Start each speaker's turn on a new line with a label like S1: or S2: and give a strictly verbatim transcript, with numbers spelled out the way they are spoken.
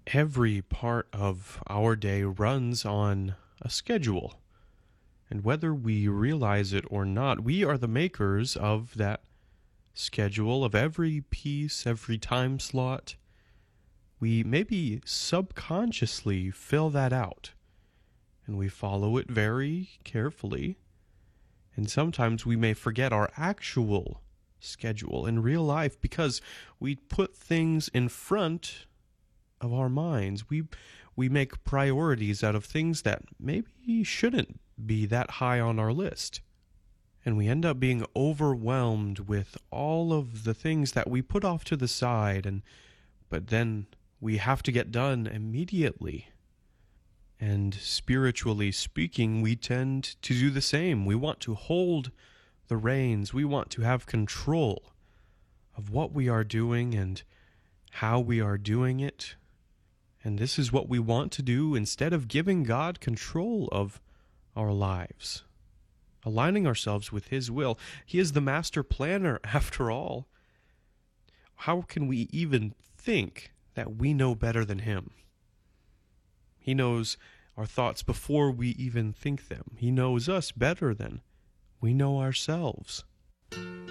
S1: Every part of our day runs on a schedule. And whether we realize it or not, we are the makers of that schedule, of every piece, every time slot. We maybe subconsciously fill that out, and we follow it very carefully. And sometimes we may forget our actual schedule in real life because we put things in front of our minds. We we make priorities out of things that maybe shouldn't be that high on our list. And we end up being overwhelmed with all of the things that we put off to the side, and but then we have to get done immediately. And spiritually speaking, we tend to do the same. We want to hold the reins. We want to have control of what we are doing and how we are doing it. And this is what we want to do instead of giving God control of our lives, aligning ourselves with His will. He is the master planner, after all. How can we even think that we know better than Him? He knows our thoughts before we even think them. He knows us better than we know ourselves.